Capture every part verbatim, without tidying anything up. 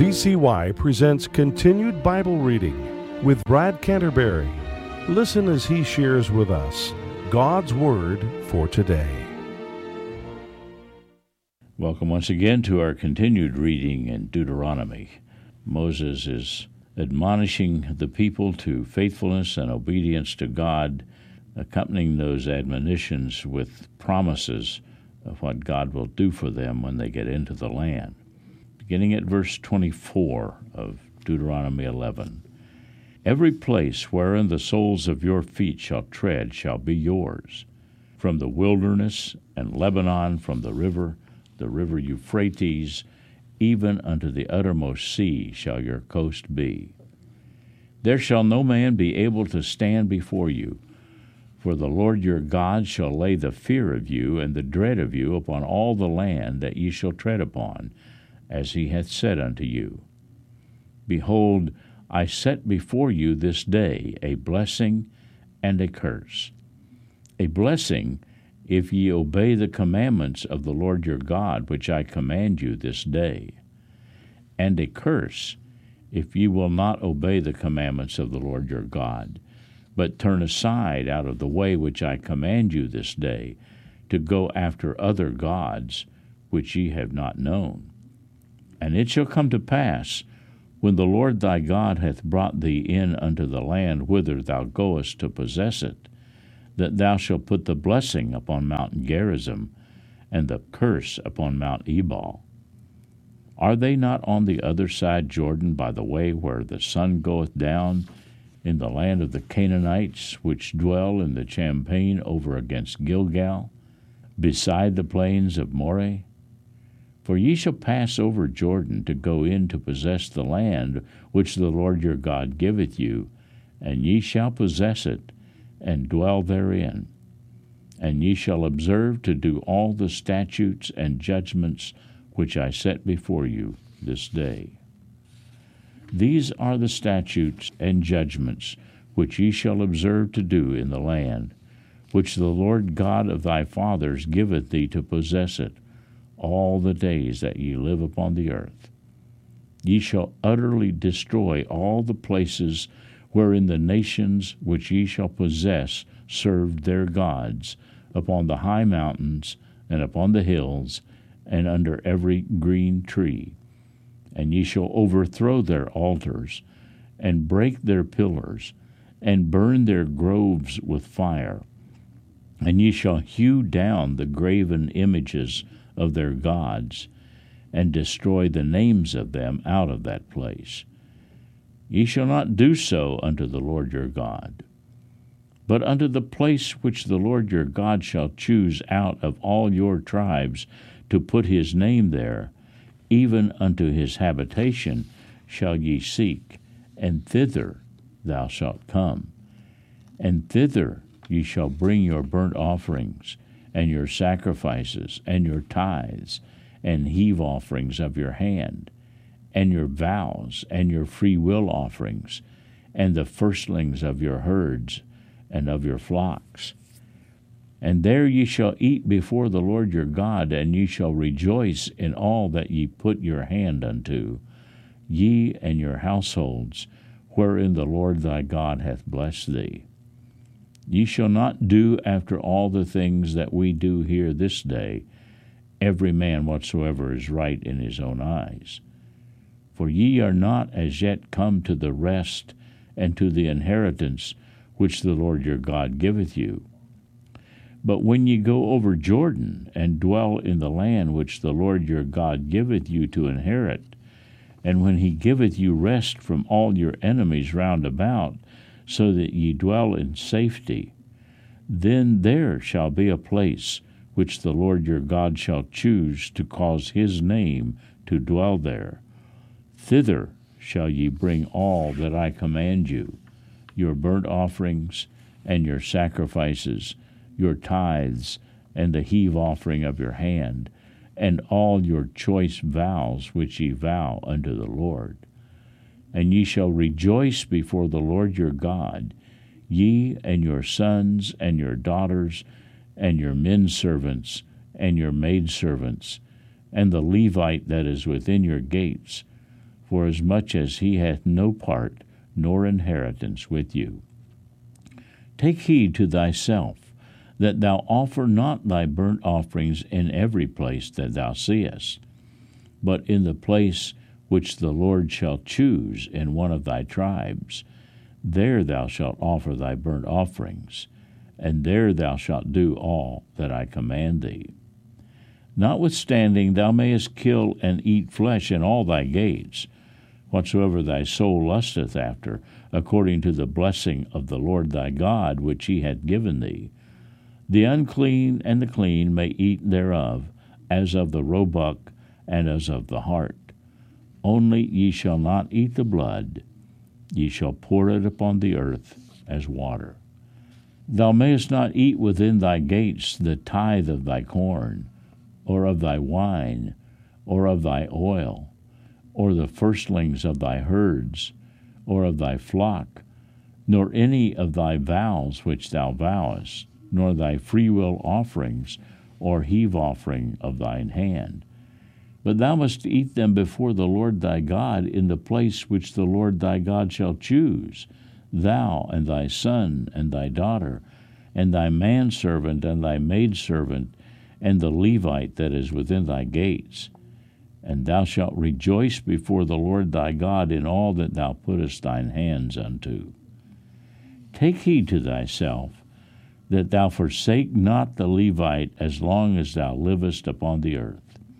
V C Y presents Continued Bible Reading with Brad Canterbury. Listen as he shares with us God's Word for today. Welcome once again to our continued reading in Deuteronomy. Moses is admonishing the people to faithfulness and obedience to God, accompanying those admonitions with promises of what God will do for them when they get into the land. Beginning at verse twenty-four of Deuteronomy eleven. Every place wherein the soles of your feet shall tread shall be yours. From the wilderness and Lebanon, from the river, the river Euphrates, even unto the uttermost sea shall your coast be. There shall no man be able to stand before you, for the Lord your God shall lay the fear of you and the dread of you upon all the land that ye shall tread upon, as he hath said unto you. Behold, I set before you this day a blessing and a curse. A blessing, if ye obey the commandments of the Lord your God, which I command you this day. And a curse, if ye will not obey the commandments of the Lord your God, but turn aside out of the way which I command you this day, to go after other gods, which ye have not known. And it shall come to pass, when the Lord thy God hath brought thee in unto the land whither thou goest to possess it, that thou shalt put the blessing upon Mount Gerizim, and the curse upon Mount Ebal. Are they not on the other side Jordan, by the way where the sun goeth down, in the land of the Canaanites, which dwell in the champaign over against Gilgal, beside the plains of Moreh? For ye shall pass over Jordan to go in to possess the land which the Lord your God giveth you, and ye shall possess it, and dwell therein. And ye shall observe to do all the statutes and judgments which I set before you this day. These are the statutes and judgments which ye shall observe to do in the land, which the Lord God of thy fathers giveth thee to possess it, all the days that ye live upon the earth. Ye shall utterly destroy all the places wherein the nations which ye shall possess served their gods, upon the high mountains, and upon the hills, and under every green tree. And ye shall overthrow their altars, and break their pillars, and burn their groves with fire. And ye shall hew down the graven images of their gods, and destroy the names of them out of that place. Ye shall not do so unto the Lord your God. But unto the place which the Lord your God shall choose out of all your tribes to put his name there, even unto his habitation shall ye seek, and thither thou shalt come. And thither ye shall bring your burnt offerings, and your sacrifices, and your tithes, and heave offerings of your hand, and your vows, and your free will offerings, and the firstlings of your herds, and of your flocks. And there ye shall eat before the Lord your God, and ye shall rejoice in all that ye put your hand unto, ye and your households, wherein the Lord thy God hath blessed thee. Ye shall not do after all the things that we do here this day, every man whatsoever is right in his own eyes. For ye are not as yet come to the rest and to the inheritance which the Lord your God giveth you. But when ye go over Jordan, and dwell in the land which the Lord your God giveth you to inherit, and when he giveth you rest from all your enemies round about, so that ye dwell in safety, then there shall be a place which the Lord your God shall choose to cause his name to dwell there. Thither shall ye bring all that I command you, your burnt offerings, and your sacrifices, your tithes, and the heave offering of your hand, and all your choice vows which ye vow unto the Lord. And ye shall rejoice before the Lord your God, ye and your sons and your daughters, and your men servants and your maidservants, and the Levite that is within your gates, forasmuch as he hath no part nor inheritance with you. Take heed to thyself, that thou offer not thy burnt offerings in every place that thou seest, but in the place which the Lord shall choose in one of thy tribes, there thou shalt offer thy burnt offerings, and there thou shalt do all that I command thee. Notwithstanding, thou mayest kill and eat flesh in all thy gates, whatsoever thy soul lusteth after, according to the blessing of the Lord thy God, which he hath given thee. The unclean and the clean may eat thereof, as of the roebuck and as of the hart. Only ye shall not eat the blood, ye shall pour it upon the earth as water. Thou mayest not eat within thy gates the tithe of thy corn, or of thy wine, or of thy oil, or the firstlings of thy herds, or of thy flock, nor any of thy vows which thou vowest, nor thy freewill offerings, or heave offering of thine hand. But thou must eat them before the Lord thy God in the place which the Lord thy God shall choose, thou and thy son and thy daughter, and thy manservant and thy maidservant, and the Levite that is within thy gates. And thou shalt rejoice before the Lord thy God in all that thou puttest thine hands unto. Take heed to thyself, that thou forsake not the Levite as long as thou livest upon the earth.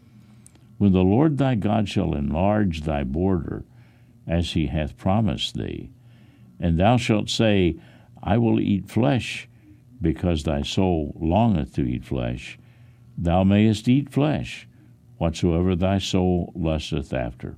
When the Lord thy God shall enlarge thy border, as he hath promised thee, and thou shalt say, I will eat flesh, because thy soul longeth to eat flesh, thou mayest eat flesh, whatsoever thy soul lusteth after.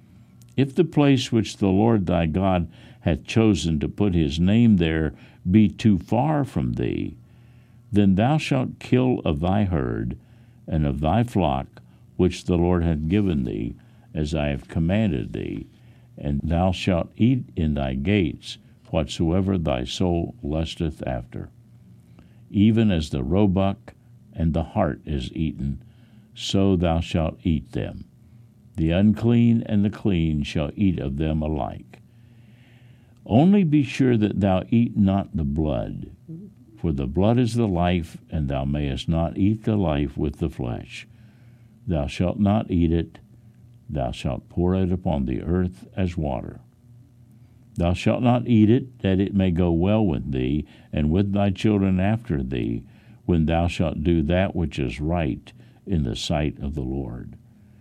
If the place which the Lord thy God hath chosen to put his name there be too far from thee, then thou shalt kill of thy herd and of thy flock which the Lord hath given thee, as I have commanded thee, and thou shalt eat in thy gates whatsoever thy soul lusteth after. Even as the roebuck and the hart is eaten, so thou shalt eat them. The unclean and the clean shall eat of them alike. Only be sure that thou eat not the blood, for the blood is the life, and thou mayest not eat the life with the flesh. Thou shalt not eat it, thou shalt pour it upon the earth as water. Thou shalt not eat it, that it may go well with thee, and with thy children after thee, when thou shalt do that which is right in the sight of the Lord.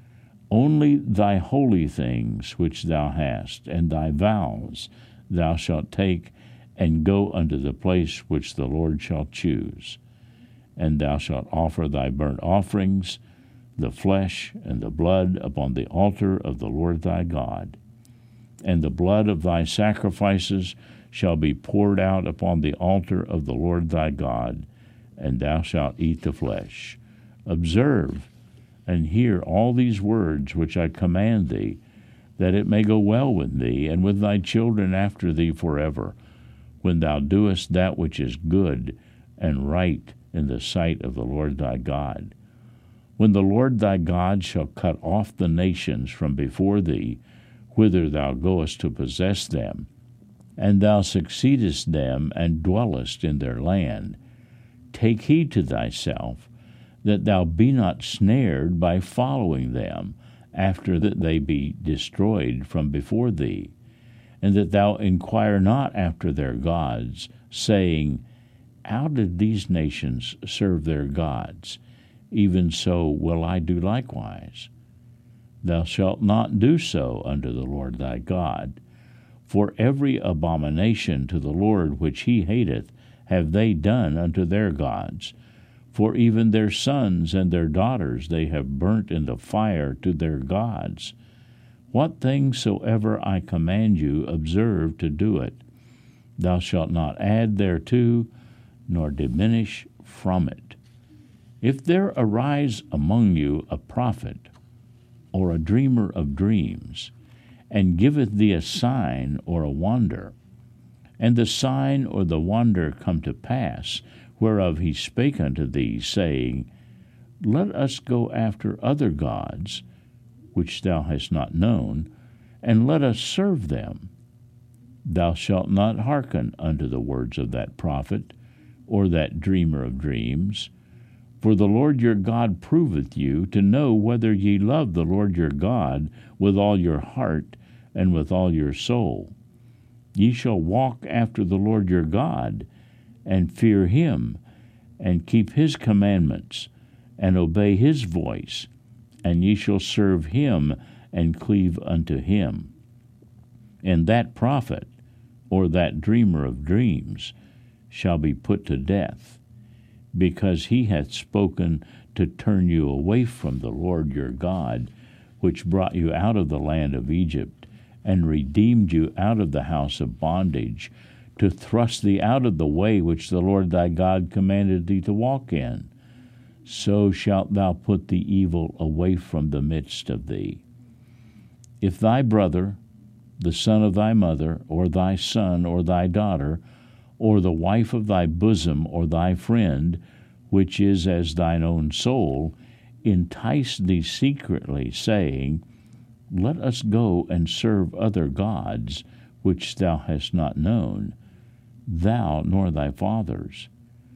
Only thy holy things which thou hast, and thy vows, thou shalt take, and go unto the place which the Lord shall choose. And thou shalt offer thy burnt offerings, the flesh and the blood upon the altar of the Lord thy God. And the blood of thy sacrifices shall be poured out upon the altar of the Lord thy God, and thou shalt eat the flesh. Observe and hear all these words which I command thee, that it may go well with thee, and with thy children after thee forever, when thou doest that which is good and right in the sight of the Lord thy God. When the Lord thy God shall cut off the nations from before thee, whither thou goest to possess them, and thou succeedest them and dwellest in their land, take heed to thyself, that thou be not snared by following them, after that they be destroyed from before thee, and that thou inquire not after their gods, saying, How did these nations serve their gods? Even so will I do likewise. Thou shalt not do so unto the Lord thy God, for every abomination to the Lord which he hateth have they done unto their gods. For even their sons and their daughters they have burnt in the fire to their gods. What things soever I command you, observe to do it. Thou shalt not add thereto, nor diminish from it. If there arise among you a prophet, or a dreamer of dreams, and giveth thee a sign or a wonder, and the sign or the wonder come to pass, whereof he spake unto thee, saying, Let us go after other gods, which thou hast not known, and let us serve them. Thou shalt not hearken unto the words of that prophet, or that dreamer of dreams. For the Lord your God proveth you, to know whether ye love the Lord your God with all your heart and with all your soul. Ye shall walk after the Lord your God, and fear him, and keep his commandments, and obey his voice, and ye shall serve him, and cleave unto him. And that prophet, or that dreamer of dreams, shall be put to death, because he hath spoken to turn you away from the Lord your God, which brought you out of the land of Egypt, and redeemed you out of the house of bondage, to thrust thee out of the way which the Lord thy God commanded thee to walk in. So shalt thou put the evil away from the midst of thee. If thy brother, the son of thy mother, or thy son, or thy daughter, or the wife of thy bosom, or thy friend, which is as thine own soul, entice thee secretly, saying, Let us go and serve other gods, which thou hast not known, thou nor thy fathers,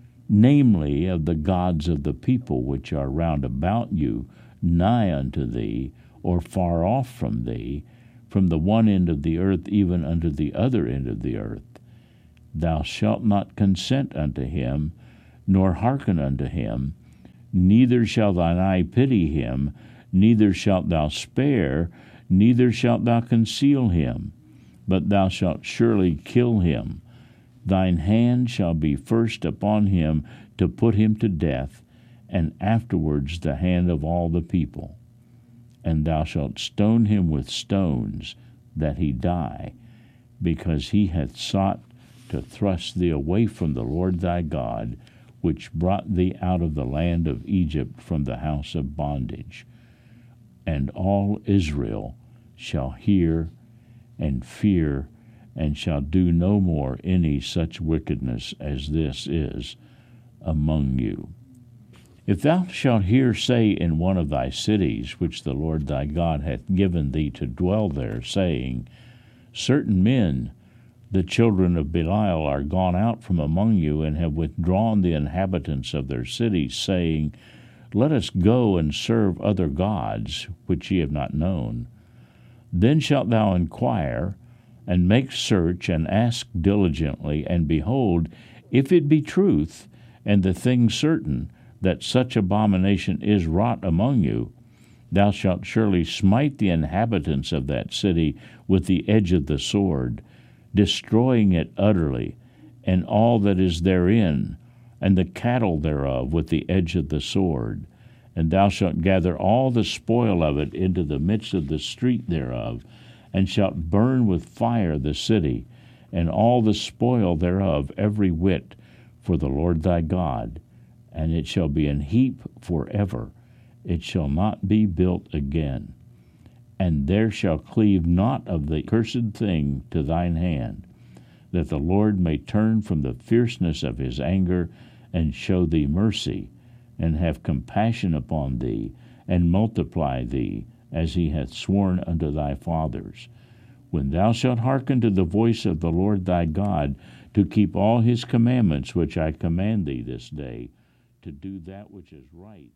namely of the gods of the people which are round about you, nigh unto thee, or far off from thee, from the one end of the earth even unto the other end of the earth. Thou shalt not consent unto him, nor hearken unto him, neither shall thine eye pity him, neither shalt thou spare, neither shalt thou conceal him, but thou shalt surely kill him. Thine hand shall be first upon him to put him to death, and afterwards the hand of all the people. And thou shalt stone him with stones, that he die, because he hath sought to thrust thee away from the Lord thy God, which brought thee out of the land of Egypt from the house of bondage. And all Israel shall hear and fear, and shall do no more any such wickedness as this is among you. If thou shalt hear say in one of thy cities, which the Lord thy God hath given thee to dwell there, saying, Certain men, the children of Belial, are gone out from among you, and have withdrawn the inhabitants of their cities, saying, Let us go and serve other gods, which ye have not known. Then shalt thou inquire, and make search, and ask diligently, and behold, if it be truth, and the thing certain, that such abomination is wrought among you, thou shalt surely smite the inhabitants of that city with the edge of the sword, destroying it utterly, and all that is therein, and the cattle thereof with the edge of the sword. And thou shalt gather all the spoil of it into the midst of the street thereof, and shalt burn with fire the city, and all the spoil thereof every whit, for the Lord thy God. And it shall be an heap forever, it shall not be built again. And there shall cleave naught of the cursed thing to thine hand, that the Lord may turn from the fierceness of his anger, and show thee mercy, and have compassion upon thee, and multiply thee, as he hath sworn unto thy fathers. When thou shalt hearken to the voice of the Lord thy God, to keep all his commandments which I command thee this day, to do that which is right.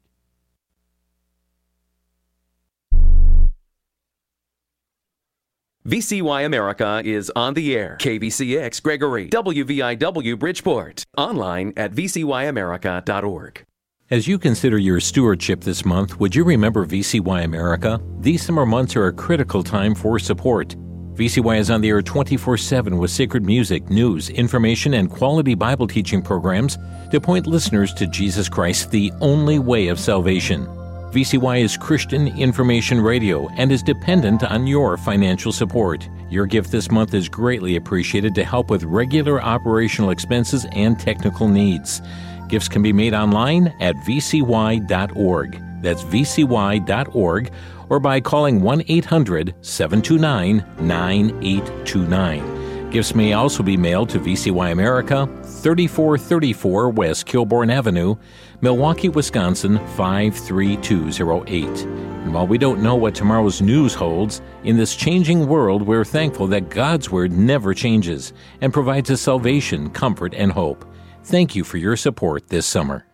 V C Y America is on the air. K V C X Gregory, W V I W Bridgeport. Online at v c y america dot org. As you consider your stewardship this month, would you remember V C Y America? These summer months are a critical time for support. V C Y is on the air twenty-four seven with sacred music, news, information, and quality Bible teaching programs to point listeners to Jesus Christ, the only way of salvation. V C Y is Christian information radio and is dependent on your financial support. Your gift this month is greatly appreciated to help with regular operational expenses and technical needs. Gifts can be made online at v c y dot org. That's v c y dot org, or by calling one eight hundred seven two nine nine eight two nine. Gifts may also be mailed to V C Y America, thirty-four thirty-four West Kilbourne Avenue, Milwaukee, Wisconsin five three two zero eight. And while we don't know what tomorrow's news holds, in this changing world, we're thankful that God's Word never changes and provides us salvation, comfort, and hope. Thank you for your support this summer.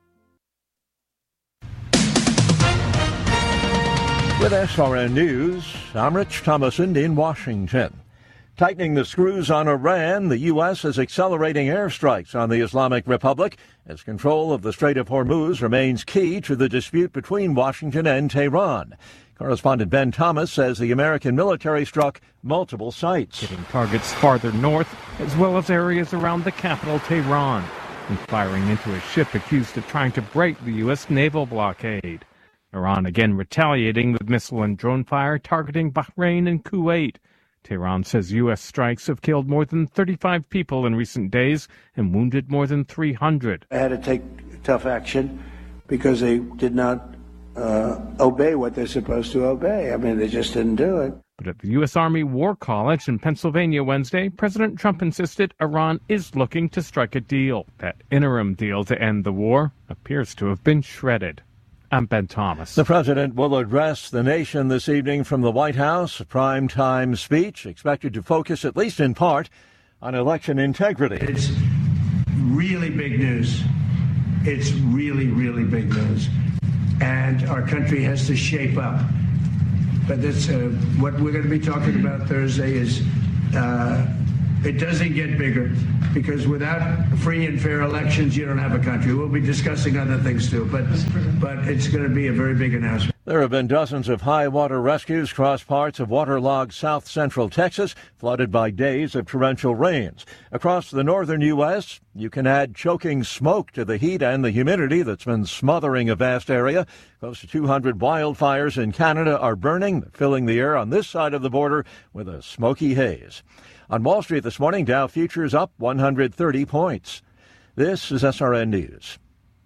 With S R N News, I'm Rich Thomason in Washington. Tightening the screws on Iran, the U S is accelerating airstrikes on the Islamic Republic as control of the Strait of Hormuz remains key to the dispute between Washington and Tehran. Correspondent Ben Thomas says the American military struck multiple sites, hitting targets farther north as well as areas around the capital, Tehran, and firing into a ship accused of trying to break the U S naval blockade. Iran again retaliating with missile and drone fire targeting Bahrain and Kuwait. Tehran says U S strikes have killed more than thirty-five people in recent days and wounded more than three hundred. I had to take tough action because they did not uh, obey what they're supposed to obey. I mean, they just didn't do it. But at the U S Army War College in Pennsylvania Wednesday, President Trump insisted Iran is looking to strike a deal. That interim deal to end the war appears to have been shredded. I'm Ben Thomas. The president will address the nation this evening from the White House, a prime-time speech expected to focus, at least in part, on election integrity. It's really big news. It's really, really big news. And our country has to shape up. But that's uh, what we're going to be talking about Thursday is uh, it doesn't get bigger, because without free and fair elections, you don't have a country. We'll be discussing other things too, but but it's going to be a very big announcement. There have been dozens of high water rescues across parts of waterlogged south central Texas, flooded by days of torrential rains. Across the northern U S, you can add choking smoke to the heat and the humidity that's been smothering a vast area. Close to two hundred wildfires in Canada are burning, filling the air on this side of the border with a smoky haze. On Wall Street this morning, Dow futures up one hundred thirty points. This is S R N News.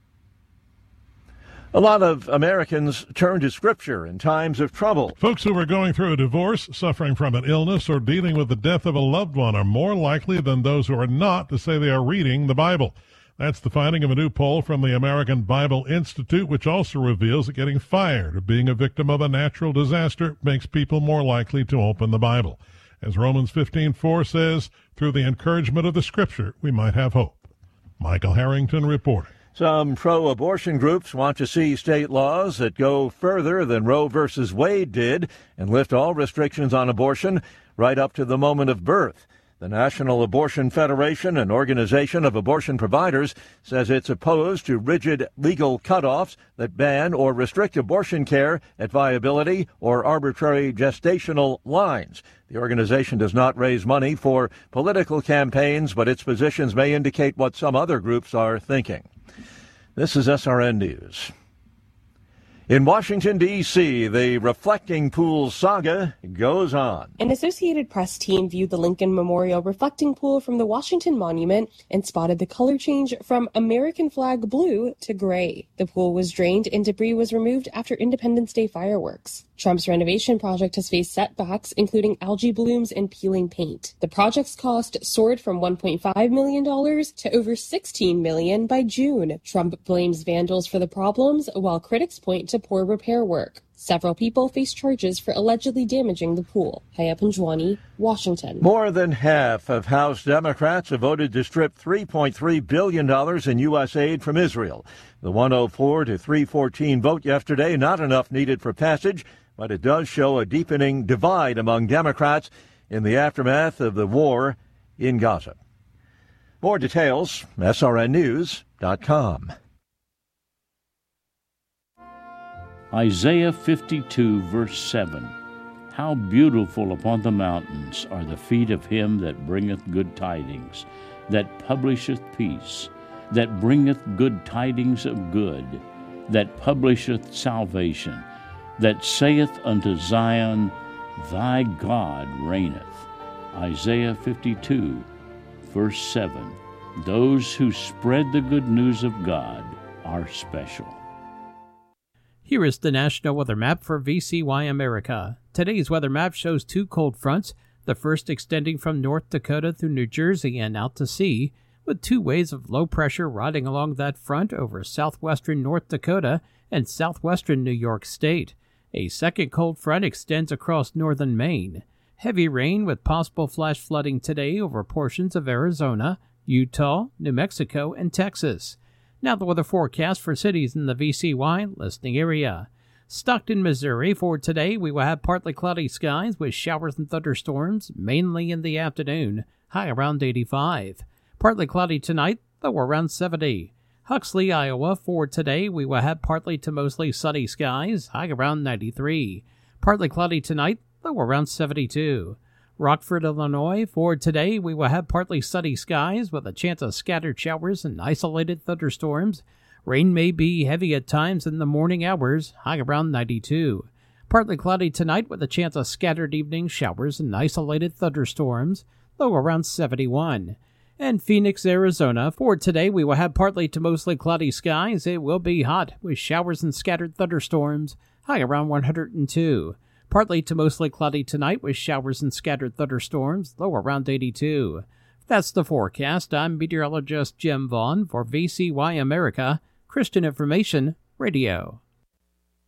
A lot of Americans turn to Scripture in times of trouble. Folks who are going through a divorce, suffering from an illness, or dealing with the death of a loved one are more likely than those who are not to say they are reading the Bible. That's the finding of a new poll from the American Bible Institute, which also reveals that getting fired or being a victim of a natural disaster makes people more likely to open the Bible. As Romans fifteen four says, through the encouragement of the Scripture, we might have hope. Michael Harrington reporting. Some pro-abortion groups want to see state laws that go further than Roe versus Wade did and lift all restrictions on abortion right up to the moment of birth. The National Abortion Federation, an organization of abortion providers, says it's opposed to rigid legal cutoffs that ban or restrict abortion care at viability or arbitrary gestational lines. The organization does not raise money for political campaigns, but its positions may indicate what some other groups are thinking. This is S R N News. In Washington, D C, the Reflecting Pool saga goes on. An Associated Press team viewed the Lincoln Memorial Reflecting Pool from the Washington Monument and spotted the color change from American flag blue to gray. The pool was drained and debris was removed after Independence Day fireworks. Trump's renovation project has faced setbacks, including algae blooms and peeling paint. The project's cost soared from one point five million dollars to over sixteen million dollars by June. Trump blames vandals for the problems, while critics point to poor repair work. Several people face charges for allegedly damaging the pool. Haya Panjwani, Washington. More than half of House Democrats have voted to strip three point three billion dollars in U S aid from Israel. The one oh four to three fourteen vote yesterday, not enough needed for passage, but it does show a deepening divide among Democrats in the aftermath of the war in Gaza. More details, S R N news dot com. Isaiah fifty-two, verse seven. How beautiful upon the mountains are the feet of him that bringeth good tidings, that publisheth peace, that bringeth good tidings of good, that publisheth salvation, that saith unto Zion, Thy God reigneth. Isaiah fifty-two, verse seven. Those who spread the good news of God are special. Here is the National Weather Map for V C Y America. Today's weather map shows two cold fronts, the first extending from North Dakota through New Jersey and out to sea, with two waves of low pressure riding along that front over southwestern North Dakota and southwestern New York State. A second cold front extends across northern Maine. Heavy rain with possible flash flooding today over portions of Arizona, Utah, New Mexico, and Texas. Now the weather forecast for cities in the V C Y listening area. Stockton, Missouri, for today we will have partly cloudy skies with showers and thunderstorms, mainly in the afternoon, high around eighty-five. Partly cloudy tonight, low around seventy. Huxley, Iowa, for today we will have partly to mostly sunny skies, high around ninety-three. Partly cloudy tonight, low around seventy-two. Rockford, Illinois, for today we will have partly sunny skies with a chance of scattered showers and isolated thunderstorms. Rain may be heavy at times in the morning hours, high around ninety-two. Partly cloudy tonight with a chance of scattered evening showers and isolated thunderstorms, low around seventy-one. And Phoenix, Arizona, for today we will have partly to mostly cloudy skies. It will be hot with showers and scattered thunderstorms, high around one hundred two. Partly to mostly cloudy tonight with showers and scattered thunderstorms, low around eighty-two. That's the forecast. I'm meteorologist Jim Vaughn for V C Y America, Christian Information Radio.